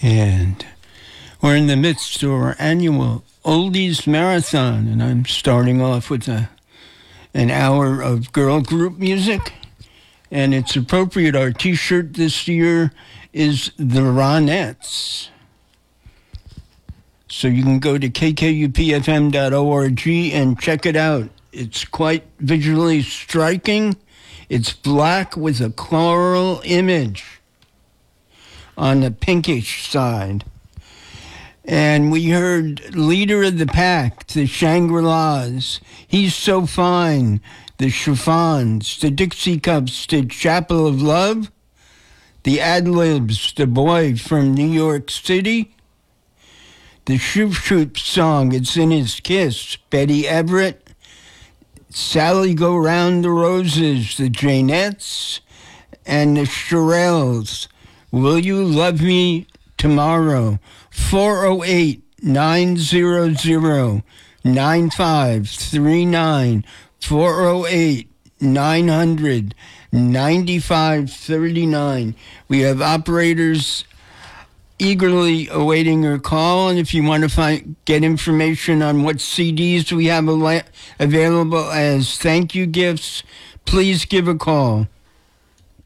And we're in the midst of our annual Oldies Marathon, and I'm starting off with an hour of girl group music. And it's appropriate. Our T-shirt this year is the Ronettes. So you can go to kkupfm.org and check it out. It's quite visually striking. It's black with a coral image on the pinkish side. And we heard Leader of the Pack, the Shangri-Las, He's So Fine, the Chiffons, the Dixie Cups, the Chapel of Love, the Ad-Libs, the Boy from New York City, the Shoop Shoop song, It's in His Kiss, Betty Everett, Sally Go Round the Roses, the Janettes, and the Shirelles, Will You Love Me Tomorrow? 408-900-9539, 408-900-9539. We have operators eagerly awaiting your call, and if you want to get information on what CDs we have available as thank you gifts, please give a call.